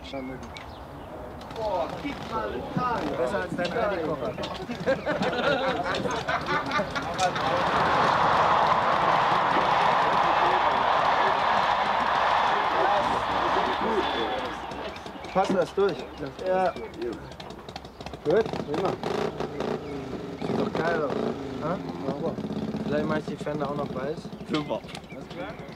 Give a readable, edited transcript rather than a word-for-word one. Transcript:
Boah, gib mal den Tag. Besser als dein Aldi-Kocher. Passen das durch. Ja. Gut, prima. Sieht doch geil aus. Ha? Vielleicht mache ich die Fender auch noch weiß. Super. Alles klar?